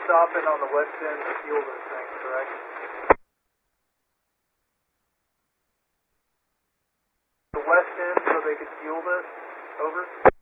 stopping on the west end to fuel this thing, correct? The west end so they could fuel this? Over?